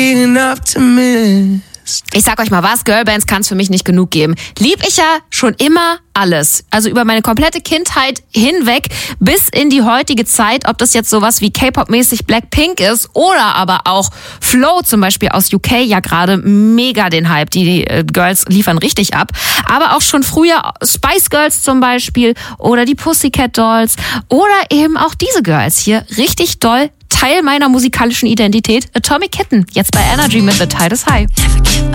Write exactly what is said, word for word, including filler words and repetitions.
being optimist. Ich sag euch mal was, Girlbands kann es für mich nicht genug geben. Lieb ich ja schon immer alles. Also über meine komplette Kindheit hinweg bis in die heutige Zeit, ob das jetzt sowas wie K-Pop-mäßig Blackpink ist oder aber auch Flow zum Beispiel aus U K, ja gerade mega den Hype. Die äh, Girls liefern richtig ab. Aber auch schon früher Spice Girls zum Beispiel oder die Pussycat Dolls oder eben auch diese Girls hier richtig doll Teil meiner musikalischen Identität. Atomic Kitten, jetzt bei Energy mit The Tide is High.